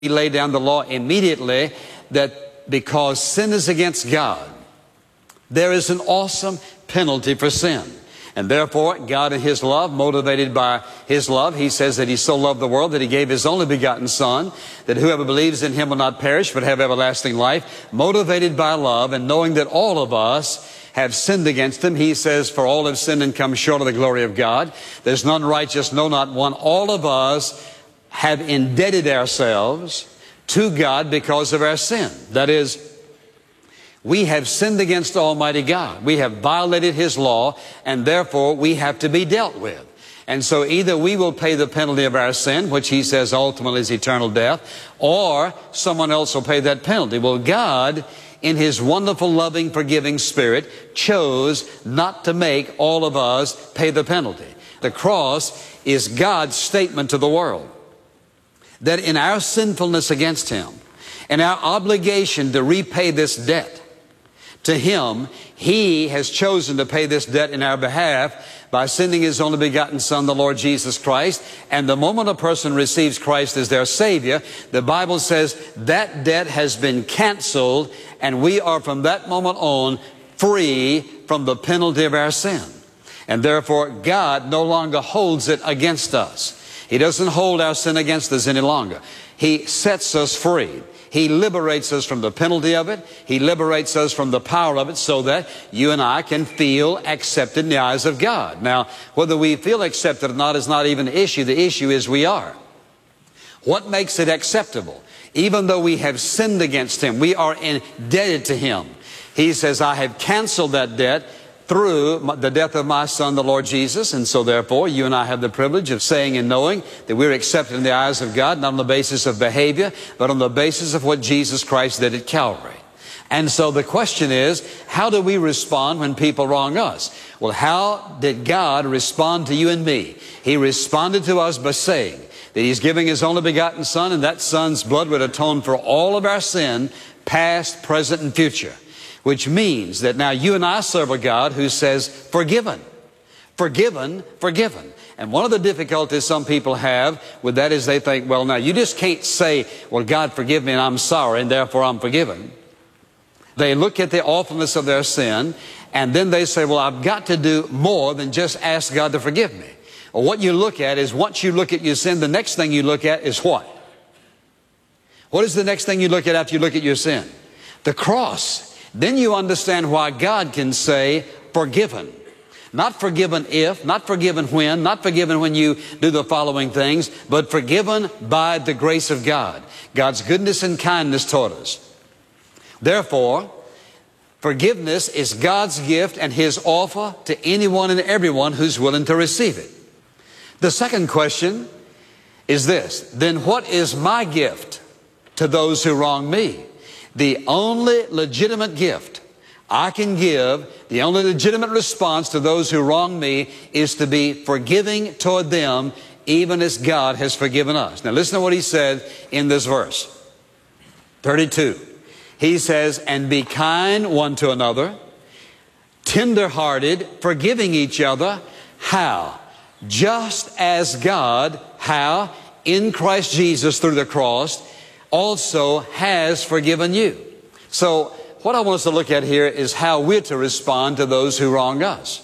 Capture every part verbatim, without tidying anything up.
He laid down the law immediately that because sin is against God, there is an awesome penalty for sin. And therefore, God in His love, motivated by His love, He says that He so loved the world that He gave His only begotten Son, that whoever believes in Him will not perish but have everlasting life. Motivated by love and knowing that all of us have sinned against Him, He says, for all have sinned and come short of the glory of God. There's none righteous, no, not one. All of us have indebted ourselves to God because of our sin. That is, we have sinned against Almighty God. We have violated His law, and therefore we have to be dealt with. And so either we will pay the penalty of our sin, which He says ultimately is eternal death, or someone else will pay that penalty. Well, God, in His wonderful, loving, forgiving Spirit, chose not to make all of us pay the penalty. The cross is God's statement to the world that in our sinfulness against Him and our obligation to repay this debt to Him, He has chosen to pay this debt in our behalf by sending His only begotten Son, the Lord Jesus Christ. And the moment a person receives Christ as their Savior, the Bible says that debt has been canceled, and we are from that moment on free from the penalty of our sin. And therefore, God no longer holds it against us. He doesn't hold our sin against us any longer. He sets us free. He liberates us from the penalty of it. He liberates us from the power of it so that you and I can feel accepted in the eyes of God. Now, whether we feel accepted or not is not even the issue. The issue is we are. What makes it acceptable? Even though we have sinned against Him, we are indebted to Him. He says, I have canceled that debt through the death of my Son, the Lord Jesus. And so therefore, you and I have the privilege of saying and knowing that we're accepted in the eyes of God, not on the basis of behavior, but on the basis of what Jesus Christ did at Calvary. And so the question is, how do we respond when people wrong us? Well, how did God respond to you and me? He responded to us by saying that He's giving His only begotten Son, and that Son's blood would atone for all of our sin, past, present, and future. Which means that now you and I serve a God who says, forgiven, forgiven, forgiven. And one of the difficulties some people have with that is they think, well, now you just can't say, well, God forgive me and I'm sorry and therefore I'm forgiven. They look at the awfulness of their sin and then they say, well, I've got to do more than just ask God to forgive me. Well, what you look at is once you look at your sin, the next thing you look at is what? What is the next thing you look at after you look at your sin? The cross. Then you understand why God can say, forgiven. Not forgiven if, not forgiven when, not forgiven when you do the following things, but forgiven by the grace of God. God's goodness and kindness toward us. Therefore, forgiveness is God's gift and His offer to anyone and everyone who's willing to receive it. The second question is this: then what is my gift to those who wrong me? The only legitimate gift I can give, the only legitimate response to those who wrong me is to be forgiving toward them, even as God has forgiven us. Now listen to what He said in this verse. thirty-two. He says, and be kind one to another, tender-hearted, forgiving each other. How? Just as God, how? In Christ Jesus through the cross, also has forgiven you. So what I want us to look at here is how we're to respond to those who wrong us.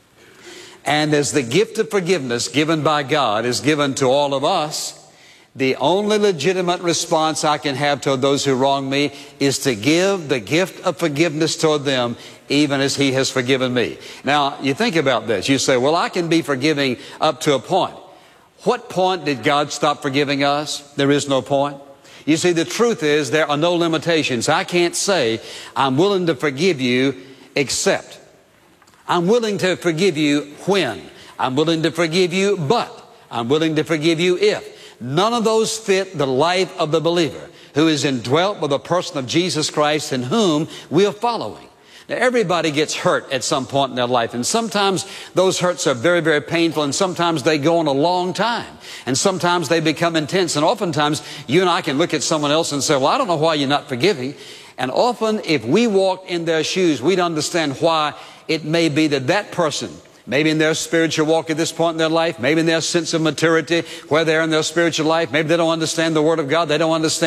And as the gift of forgiveness given by God is given to all of us, the only legitimate response I can have toward those who wrong me is to give the gift of forgiveness toward them, even as He has forgiven me. Now, you think about this. You say, well, I can be forgiving up to a point. What point did God stop forgiving us? There is no point. You see, the truth is there are no limitations. I can't say I'm willing to forgive you except. I'm willing to forgive you when. I'm willing to forgive you but. I'm willing to forgive you if. None of those fit the life of the believer who is indwelt with the person of Jesus Christ in whom we are following. Now, everybody gets hurt at some point in their life, and sometimes those hurts are very, very painful, and sometimes they go on a long time, and sometimes they become intense, and oftentimes you and I can look at someone else and say, well, I don't know why you're not forgiving. And often if we walked in their shoes, we'd understand why it may be that that person maybe in their spiritual walk at this point in their life, maybe in their sense of maturity, where they're in their spiritual life. Maybe they don't understand the Word of God. They don't understand